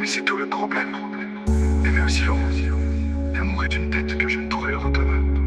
c'est tout le problème. Et mais aussi Laurent, l'amour est une dette que je ne pourrai redemain.